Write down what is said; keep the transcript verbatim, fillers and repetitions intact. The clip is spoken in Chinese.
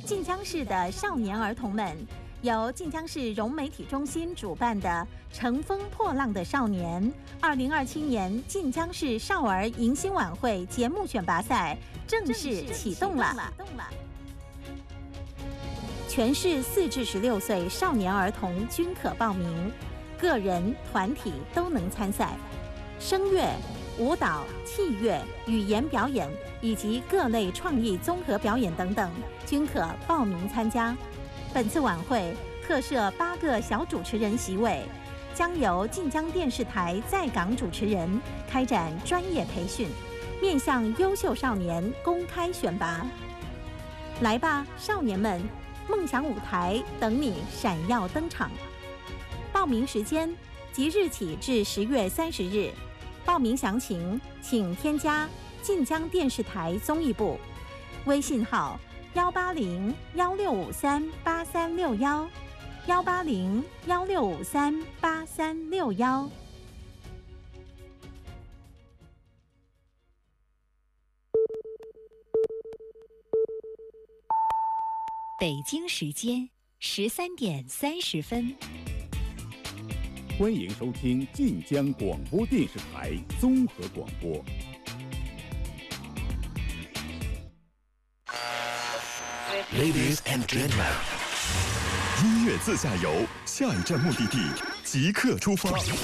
晋江市的少年儿童们，由晋江市融媒体中心主办的“乘风破浪的少年”二零二七年晋江市少儿迎新晚会节目选拔赛正式启动了。全市四至十六岁少年儿童均可报名，个人、团体都能参赛。声乐、舞蹈、器乐、语言表演以及各类创意综合表演等等，均可报名参加。本次晚会特设八个小主持人席位，将由晋江电视台在港主持人开展专业培训，面向优秀少年公开选拔。来吧，少年们！梦想舞台等你闪耀登场。报名时间即日起至十月三十日。报名详情请添加晋江电视台综艺部微信号幺八零幺六五三八三六幺幺八零幺六五三八三六幺。 北京时间十三点三十分， 欢迎收听晋江广播电视台综合广播。 Ladies and gentlemen， 音乐自驾游，下一站目的地即刻出发。